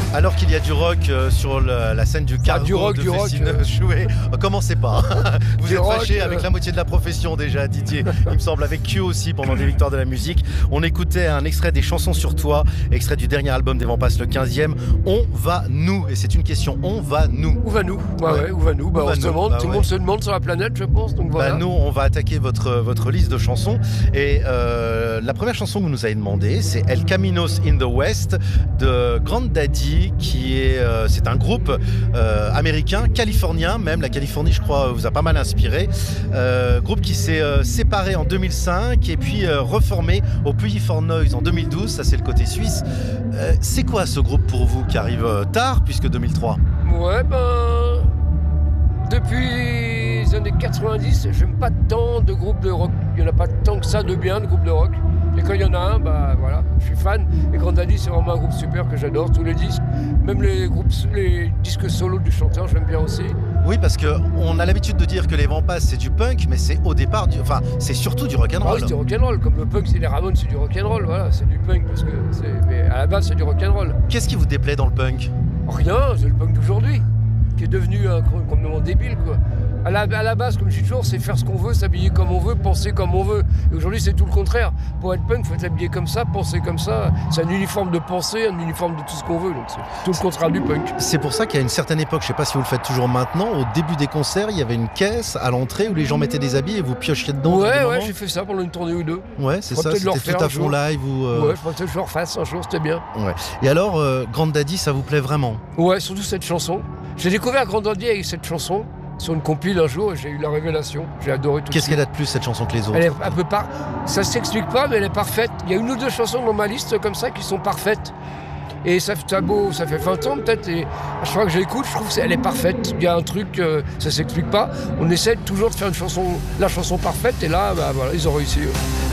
Alors qu'il y a du rock sur la scène du Cargo de Fessineux joué, commencez pas. Vous êtes fâché avec la moitié de la profession déjà, Didier. Il me semble, avec Q aussi pendant des victoires de la musique. On écoutait un extrait des Chansons sur toi, extrait du dernier album des Vents Passent, le 15e. On va nous, et c'est une question, on va nous. Où va nous ? Ouais, où va nous ? On se demande, tout le monde se demande sur la planète, je pense. Donc voilà. Nous, on va attaquer votre liste de chansons. Et la première chanson que vous nous avez demandé, c'est El Caminos in the West de Grand Daddy, qui est c'est un groupe américain, californien même. La Californie, je crois, vous a pas mal inspiré. Groupe qui s'est séparé en 2005 et puis reformé au Puy for Noise en 2012. Ça, c'est le côté suisse. C'est quoi ce groupe pour vous qui arrive tard, puisque 2003 ? Ouais, depuis les années 90, j'aime pas tant de groupes de rock. Il n'y en a pas tant que ça de bien, de groupes de rock. Et quand il y en a un, voilà, je suis fan. Et Grand Daddy, c'est vraiment un groupe super que j'adore. Tous les disques, même les disques solo du chanteur, j'aime bien aussi. Oui, parce qu'on a l'habitude de dire que les Vents Passent, c'est du punk, mais c'est au départ, c'est surtout du rock'n'roll. Ah oui, c'est du rock'n'roll. Comme le punk, c'est les Ramones, c'est du rock'n'roll. Voilà, c'est du punk, mais à la base, c'est du rock'n'roll. Qu'est-ce qui vous déplaît dans le punk ? Rien, c'est le punk d'aujourd'hui, qui est devenu complètement débile, quoi. À la base, comme je dis toujours, c'est faire ce qu'on veut, s'habiller comme on veut, penser comme on veut. Et aujourd'hui, c'est tout le contraire. Pour être punk, il faut être habillé comme ça, penser comme ça. C'est un uniforme de pensée, un uniforme de tout ce qu'on veut. Donc c'est tout le contraire du punk. C'est pour ça qu'à une certaine époque, je ne sais pas si vous le faites toujours maintenant, au début des concerts, il y avait une caisse à l'entrée où les gens mettaient des habits et vous piochiez dedans. Ouais, j'ai fait ça pendant une tournée ou deux. Ouais, c'est ça, c'était tout à fond live ou... Ouais, je pensais que je le refasse un jour, c'était bien. Ouais. Et alors, Grand Daddy, ça vous plaît vraiment ? Ouais, surtout cette chanson. J'ai découvert Grand Daddy avec cette chanson. Sur une compile un jour, j'ai eu la révélation. J'ai adoré tout. Qu'est-ce qu'elle a de plus, cette chanson, que les autres ? Elle est un peu ça s'explique pas, mais elle est parfaite. Il y a une ou deux chansons dans ma liste comme ça qui sont parfaites. Et ça fait 20 ans peut-être, et à chaque fois que j'écoute, je trouve qu'elle est parfaite. Il y a un truc, ça s'explique pas. On essaie toujours de faire la chanson parfaite, et là, voilà, ils ont réussi.